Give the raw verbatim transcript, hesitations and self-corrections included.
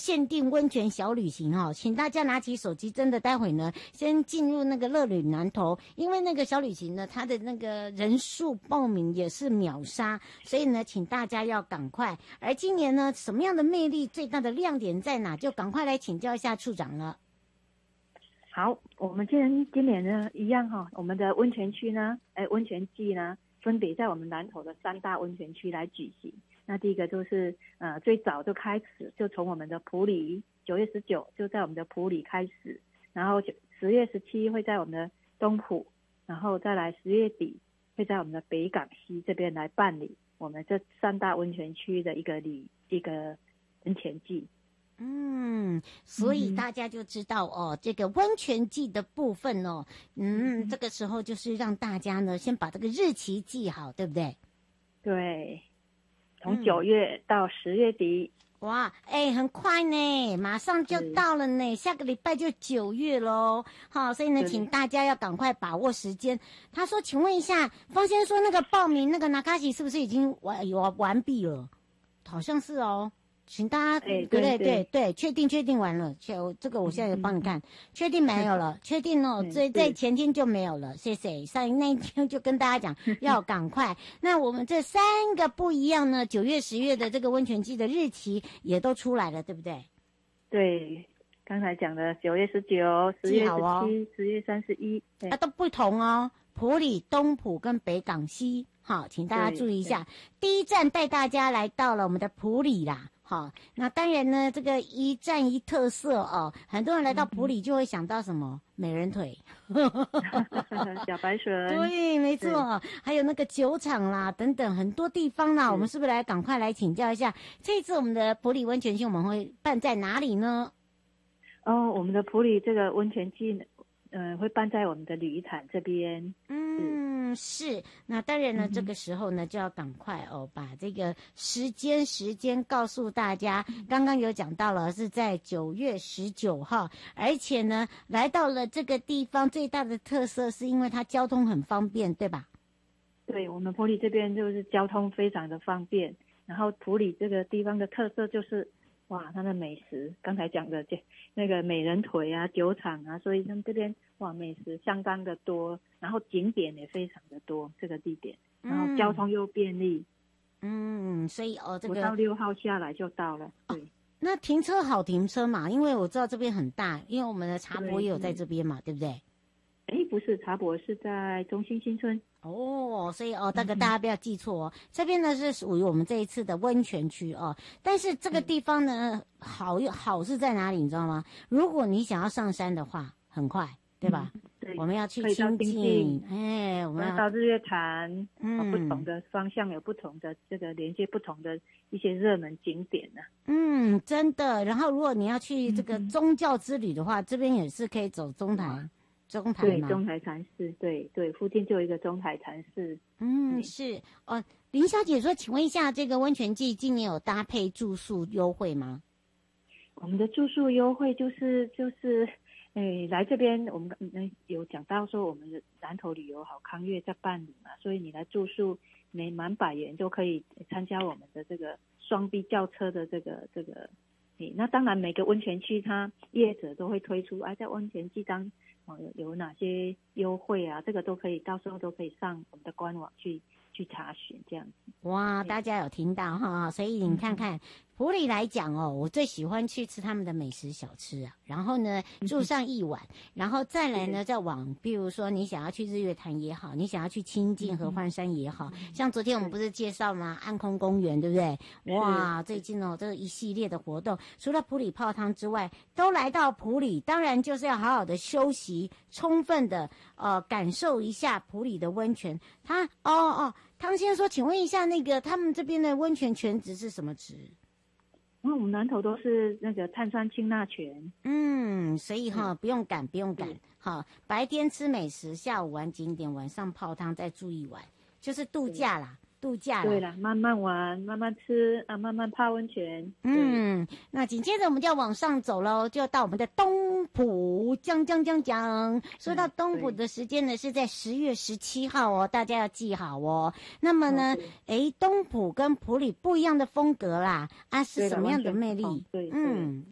限定温泉小旅行哦，请大家拿起手机，真的待会呢，先进入那个乐旅南投，因为那个小旅行呢，它的那个人数报名也是秒杀，所以呢，请大家要赶快。而今年呢，什么样的魅力最大的亮点在哪？就赶快来请教一下处长了。 好，我们今年今年呢一样哈、哦，我们的温泉区呢，哎，温泉季呢，分别在我们南投的三大温泉区来举行。那第一个就是呃，最早就开始，就从我们的埔里，九月十九就在我们的埔里开始，然后十月十七会在我们的东埔，然后再来十月底会在我们的北港溪这边来办理我们这三大温泉区的一个旅一个温泉季。 嗯，所以大家就知道哦，这个温泉季的部分哦，嗯，这个时候就是让大家呢先把这个日期记好，对不对？ 对，从九月到十月底。 嗯、哇，哎，很快呢，马上就到了呢，下个礼拜就九月喽。好，所以呢，请大家要赶快把握时间。他说，请问一下，方先生说那个报名那个纳卡西是不是已经完有完毕了？好像是哦。请大家、欸、对对对对，确定确定完了，确这个我现在帮你看，嗯、确定没有了，确定哦，在在前天就没有了，谢谢。上那一天就跟大家讲要赶快。那我们这三个不一样呢，九月、十月的这个温泉季的日期也都出来了，对不对？ 对，刚才讲的九月十九、十月十七、十月三十一， 啊都不同哦，埔里、东埔跟北港溪，好，请大家注意一下。第一站带大家来到了我们的埔里啦。好，那当然呢，这个一站一特色哦，很多人来到埔里就会想到什么、嗯、美人腿小白蛇， 对，没错，还有那个酒厂啦等等很多地方啦，我们是不是来赶快来请教一下，这一次我们的埔里温泉季我们会办在哪里呢？ 哦，我们的埔里这个温泉季呃，会办在我们的旅产这边。 嗯，是。那当然呢、嗯，这个时候呢，就要赶快哦，把这个时间时间告诉大家。刚刚有讲到了，是在九月十九号，而且呢，来到了这个地方，最大的特色是因为它交通很方便，对吧？ 对，我们埔里这边就是交通非常的方便，然后埔里这个地方的特色就是。哇，它的美食，刚才讲的这那个美人腿啊、酒厂啊，所以他们这边哇美食相当的多，然后景点也非常的多，这个地点，然后交通又便利， 嗯，所以哦，这个五到六号下来就到了，对。哦， 那停车好停车嘛？因为我知道这边很大，因为我们的茶博也有在这边嘛， 对, 对不对？ 哎，不是，茶博是在中心新村哦，所以哦，那个大家不要记错哦、嗯，这边呢是属于我们这一次的温泉区哦，但是这个地方呢、嗯、好好是在哪里，你知道吗？如果你想要上山的话，很快，对吧？嗯、对，我们要去清境，哎，我们要到日月潭，嗯，不同的方向有不同的这个连接不同的一些热门景点呢、啊。 嗯，真的。然后如果你要去这个宗教之旅的话，嗯、这边也是可以走中台。嗯中台对，中台禅寺，对对，附近就有一个中台禅寺。 嗯，是哦。林小姐说，请问一下，这个温泉季今年有搭配住宿优惠吗？ 我们的住宿优惠就是就是，诶，来这边我们嗯有讲到说，我们的南投旅游好康悦在办理嘛，所以你来住宿每满百元就可以参加我们的这个双 B 轿车的这个这个。那当然每个温泉区它业者都会推出，哎、啊，在温泉季当哦有有哪些优惠啊？这个都可以，到时候都可以上我们的官网去去查询这样子。 哇，大家有听到哈？所以你看看。嗯埔里来讲哦，我最喜欢去吃他们的美食小吃啊，然后呢住上一晚，然后再来呢再往，比如说你想要去日月潭也好，你想要去清境合欢山也好，像昨天我们不是介绍吗？暗空公园对不对？哇，最近哦这一系列的活动，除了埔里泡汤之外，都来到埔里，当然就是要好好的休息，充分的呃感受一下埔里的温泉。他哦哦，汤先生说，请问一下，那个他们这边的温泉泉质是什么质？ 因为我们南投都是那个碳酸氢钠泉， 嗯，所以哈、嗯、不用赶，不用赶，好，白天吃美食，下午玩景点，晚上泡汤，再住一晚，就是度假啦。度假啦， 对啦，慢慢玩，慢慢吃啊，慢慢泡温泉。 嗯，那紧接着我们就要往上走喽，就到我们的东埔，将将将将。说到东埔的时间呢，是在十月十七号哦，大家要记好哦。那么呢，哎、哦，东埔跟埔里不一样的风格啦，啊，是什么样的魅力？ 对， 嗯。